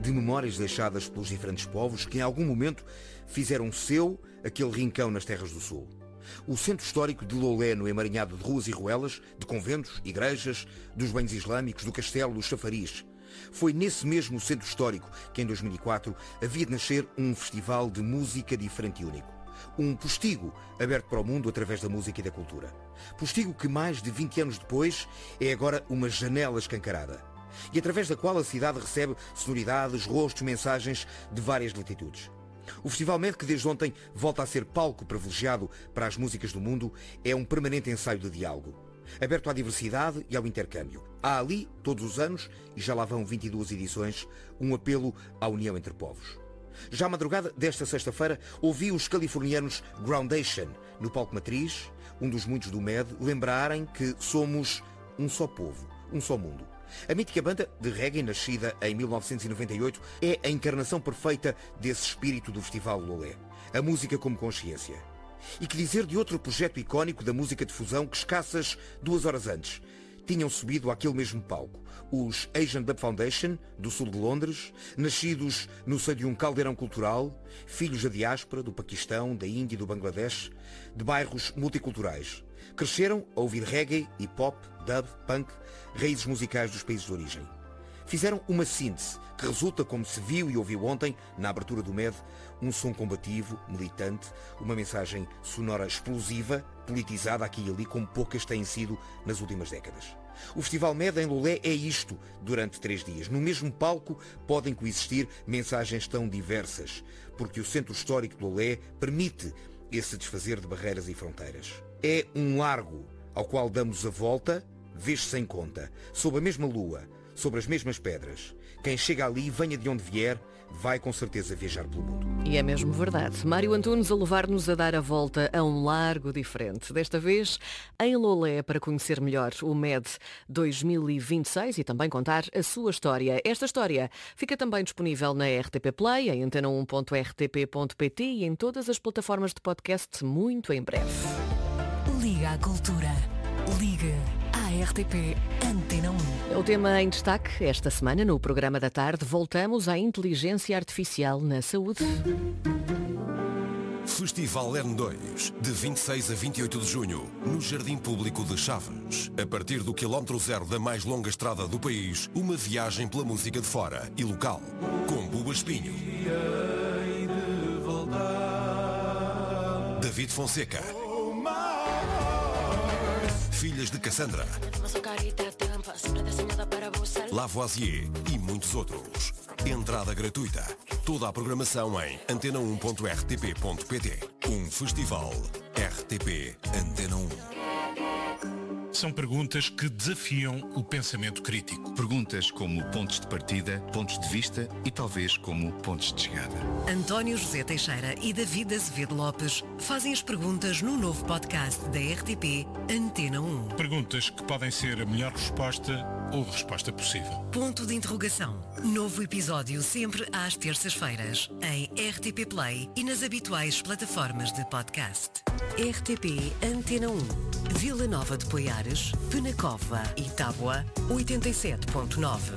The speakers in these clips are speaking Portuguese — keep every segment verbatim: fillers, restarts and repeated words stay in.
de memórias deixadas pelos diferentes povos que em algum momento fizeram seu aquele rincão nas terras do sul. O centro histórico de Lolé, no emaranhado de ruas e ruelas, de conventos, igrejas, dos banhos islâmicos, do castelo, dos chafariz. Foi nesse mesmo centro histórico que em dois mil e quatro havia de nascer um festival de música diferente e único. Um postigo aberto para o mundo através da música e da cultura. Postigo que mais de vinte anos depois é agora uma janela escancarada e através da qual a cidade recebe sonoridades, rostos, mensagens de várias latitudes. O Festival Med, que desde ontem volta a ser palco privilegiado para as músicas do mundo, é um permanente ensaio de diálogo, aberto à diversidade e ao intercâmbio. Há ali, todos os anos, e já lá vão vinte e duas edições, um apelo à união entre povos. Já à madrugada desta sexta-feira, ouvi os californianos Groundation, no palco matriz, um dos muitos do Med, lembrarem que somos um só povo, um só mundo. A mítica banda de reggae, nascida em mil novecentos e noventa e oito, é a encarnação perfeita desse espírito do Festival Lolé. A música como consciência. E que dizer de outro projeto icónico da música de fusão que escassas duas horas antes tinham subido àquele mesmo palco. Os Asian Dub Foundation, do sul de Londres, nascidos no seio de um caldeirão cultural, filhos da diáspora, do Paquistão, da Índia e do Bangladesh, de bairros multiculturais. Cresceram a ouvir reggae, hip-hop, dub, punk, raízes musicais dos países de origem. Fizeram uma síntese que resulta, como se viu e ouviu ontem, na abertura do Med, um som combativo, militante, uma mensagem sonora explosiva, politizada aqui e ali, como poucas têm sido nas últimas décadas. O Festival Med em Lolé é isto durante três dias. No mesmo palco podem coexistir mensagens tão diversas, porque o centro histórico de Lolé permite esse desfazer de barreiras e fronteiras. É um largo ao qual damos a volta, vez sem conta, sob a mesma lua, sobre as mesmas pedras. Quem chega ali, venha de onde vier, vai com certeza viajar pelo mundo. E é mesmo verdade. Mário Antunes a levar-nos a dar a volta a um largo diferente. Desta vez em Lolé, para conhecer melhor o Med dois mil e vinte e seis e também contar a sua história. Esta história fica também disponível na R T P Play, em antena um ponto r t p ponto p t e em todas as plataformas de podcast muito em breve. Liga à cultura. Liga à R T P Antena um. É o tema em destaque esta semana no programa da tarde. Voltamos à inteligência artificial na saúde. Festival L E R N dois, de vinte e seis a vinte e oito de junho, no Jardim Público de Chaves. A partir do quilómetro zero da mais longa estrada do país, uma viagem pela música de fora e local, com Buba Espinho, David Fonseca, Filhas de Cassandra, Lavoisier e muitos outros. Entrada gratuita. Toda a programação em antena um ponto r t p ponto p t. Um festival R T P Antena um. São perguntas que desafiam o pensamento crítico. Perguntas como pontos de partida, pontos de vista e talvez como pontos de chegada. António José Teixeira e David Azevedo Lopes fazem as perguntas no novo podcast da R T P Antena um. Perguntas que podem ser a melhor resposta ou a resposta possível. Ponto de interrogação. Novo episódio sempre às terças-feiras em R T P Play e nas habituais plataformas de podcast. R T P Antena um. Vila Nova de Poiares, Penacova e Tábua, oitenta e sete ponto nove.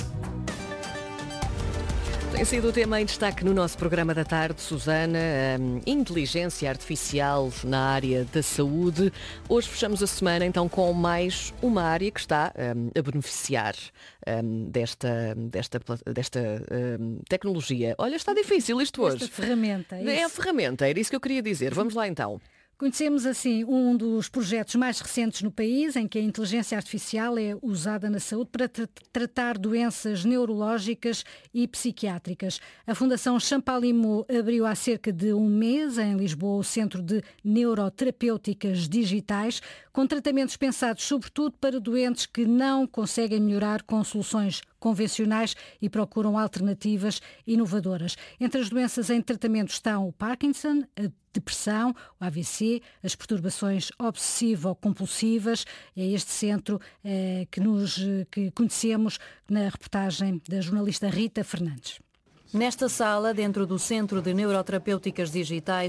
Tem sido o tema em destaque no nosso programa da tarde, Susana, um, inteligência artificial na área da saúde. Hoje fechamos a semana então com mais uma área que está um, a beneficiar um, desta, desta, desta um, tecnologia. Olha, está difícil isto hoje. Esta ferramenta. É, é a ferramenta, era isso que eu queria dizer. Vamos lá então. Conhecemos assim um dos projetos mais recentes no país em que a inteligência artificial é usada na saúde para tra- tratar doenças neurológicas e psiquiátricas. A Fundação Champalimau abriu há cerca de um mês em Lisboa o Centro de Neuroterapêuticas Digitais, com tratamentos pensados sobretudo para doentes que não conseguem melhorar com soluções convencionais e procuram alternativas inovadoras. Entre as doenças em tratamento estão o Parkinson, a depressão, o A V C, as perturbações obsessivo-compulsivas. É este centro eh, que, nos, que conhecemos na reportagem da jornalista Rita Fernandes. Nesta sala, dentro do Centro de Neuroterapêuticas Digitais,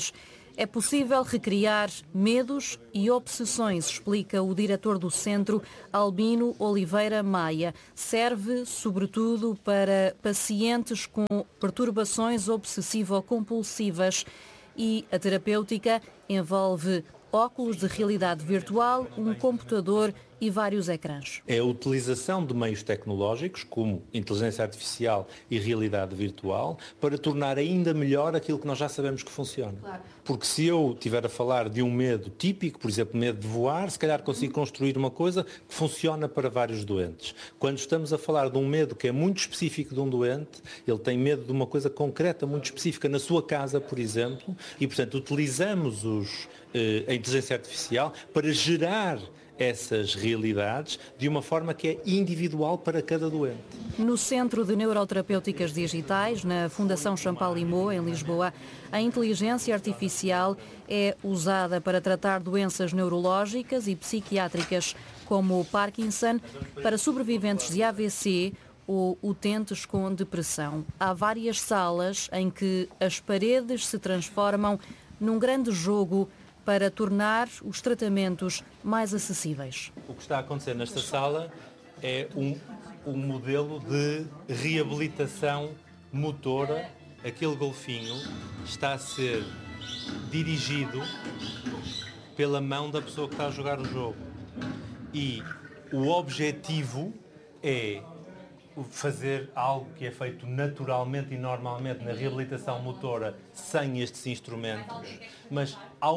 É possível recriar medos e obsessões, explica o diretor do centro, Albino Oliveira Maia. Serve, sobretudo, para pacientes com perturbações obsessivo-compulsivas e a terapêutica envolve óculos de realidade virtual, um computador e vários ecrãs. É a utilização de meios tecnológicos, como inteligência artificial e realidade virtual, para tornar ainda melhor aquilo que nós já sabemos que funciona. Claro. Porque se eu estiver a falar de um medo típico, por exemplo, medo de voar, se calhar consigo construir uma coisa que funciona para vários doentes. Quando estamos a falar de um medo que é muito específico de um doente, ele tem medo de uma coisa concreta, muito específica, na sua casa, por exemplo, e, portanto, utilizamos os, eh, a inteligência artificial para gerar essas realidades de uma forma que é individual para cada doente. No Centro de Neuroterapêuticas Digitais, na Fundação Champalimau, em Lisboa, a inteligência artificial é usada para tratar doenças neurológicas e psiquiátricas, como o Parkinson, para sobreviventes de A V C ou utentes com depressão. Há várias salas em que as paredes se transformam num grande jogo para tornar os tratamentos mais acessíveis. O que está a acontecer nesta sala é um, um modelo de reabilitação motora. Aquele golfinho está a ser dirigido pela mão da pessoa que está a jogar o jogo. E o objetivo é fazer algo que é feito naturalmente e normalmente na reabilitação motora sem estes instrumentos, mas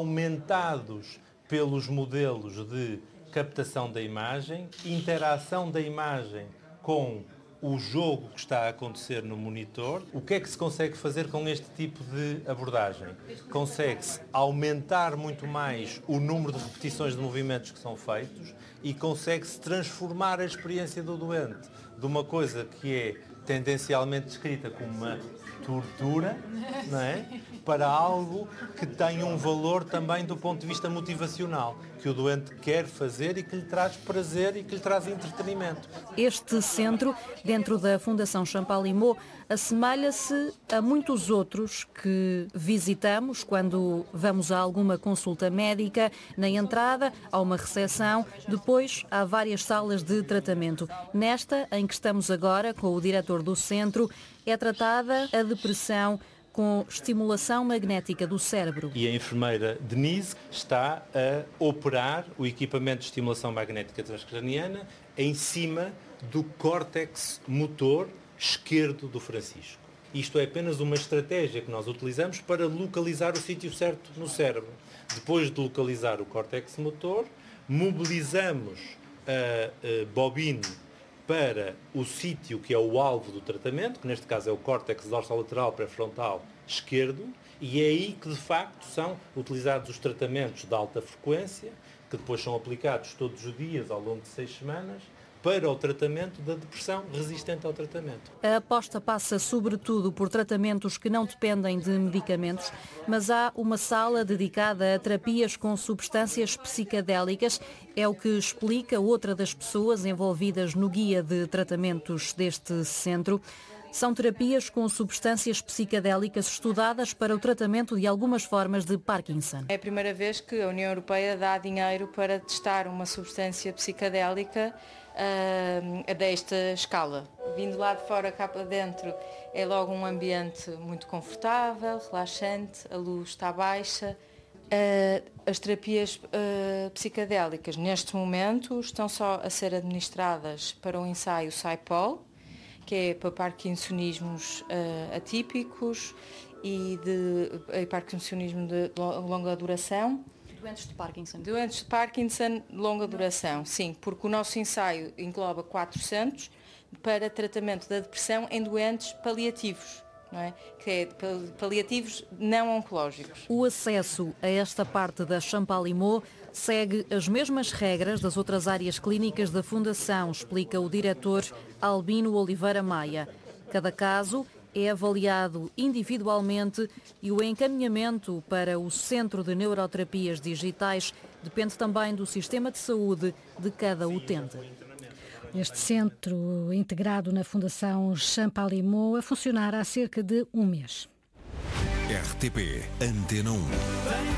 aumentados pelos modelos de captação da imagem, interação da imagem com o jogo que está a acontecer no monitor. O que é que se consegue fazer com este tipo de abordagem? Consegue-se aumentar muito mais o número de repetições de movimentos que são feitos e consegue-se transformar a experiência do doente de uma coisa que é tendencialmente descrita como uma tortura, não é? Para algo que tem um valor também do ponto de vista motivacional, que o doente quer fazer e que lhe traz prazer e que lhe traz entretenimento. Este centro, dentro da Fundação Champalimau, assemelha-se a muitos outros que visitamos quando vamos a alguma consulta médica. Na entrada há uma recepção, depois há várias salas de tratamento. Nesta, em que estamos agora com o diretor do centro, é tratada a depressão com estimulação magnética do cérebro. E a enfermeira Denise está a operar o equipamento de estimulação magnética transcraniana em cima do córtex motor esquerdo do Francisco. Isto é apenas uma estratégia que nós utilizamos para localizar o sítio certo no cérebro. Depois de localizar o córtex motor, mobilizamos a, a bobina para o sítio que é o alvo do tratamento, que neste caso é o córtex dorsolateral pré-frontal esquerdo, e é aí que de facto são utilizados os tratamentos de alta frequência, que depois são aplicados todos os dias ao longo de seis semanas, para o tratamento da depressão resistente ao tratamento. A aposta passa sobretudo por tratamentos que não dependem de medicamentos, mas há uma sala dedicada a terapias com substâncias psicadélicas. É o que explica outra das pessoas envolvidas no guia de tratamentos deste centro. São terapias com substâncias psicadélicas estudadas para o tratamento de algumas formas de Parkinson. É a primeira vez que a União Europeia dá dinheiro para testar uma substância psicadélica uh, desta escala. Vindo lá de fora cá para dentro é logo um ambiente muito confortável, relaxante, a luz está baixa. Uh, as terapias uh, psicadélicas neste momento estão só a ser administradas para o ensaio SAIPOL, que é para parkinsonismos uh, atípicos e de uh, parkinsonismo de longa duração. Doentes de Parkinson. Doentes de Parkinson de longa duração, sim, porque o nosso ensaio engloba quatrocentos para tratamento da depressão em doentes paliativos. Não é? Que é paliativos não oncológicos. O acesso a esta parte da Champalimau segue as mesmas regras das outras áreas clínicas da Fundação, explica o diretor Albino Oliveira Maia. Cada caso é avaliado individualmente e o encaminhamento para o Centro de Neuroterapias Digitais depende também do sistema de saúde de cada utente. Este centro integrado na Fundação Champalimau a funcionar há cerca de um mês. R T P Antena um.